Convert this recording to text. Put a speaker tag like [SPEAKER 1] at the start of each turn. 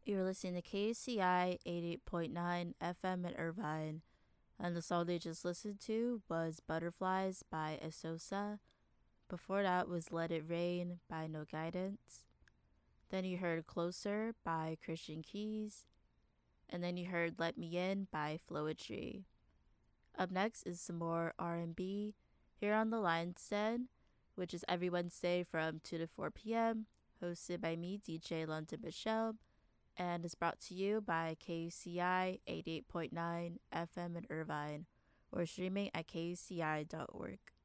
[SPEAKER 1] You're listening to KCI 88.9 FM in Irvine, and the song they just listened to was Butterflies by Asosa. Before that was Let It Rain by No Guidance. Then you heard Closer by Christian Keys. And then you heard Let Me In by Flowetry. Up next is some more R&B here on The Lion's Den, which is every Wednesday from 2 to 4 p.m., hosted by me, DJ London Michelle, and is brought to you by KUCI 88.9 FM in Irvine, or streaming at kuci.org.